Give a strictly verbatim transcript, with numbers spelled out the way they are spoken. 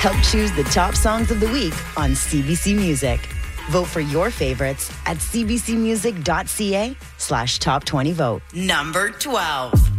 Help choose the top songs of the week on C B C Music. Vote for your favorites at cbcmusic.ca slash top 20 vote. Number twelve.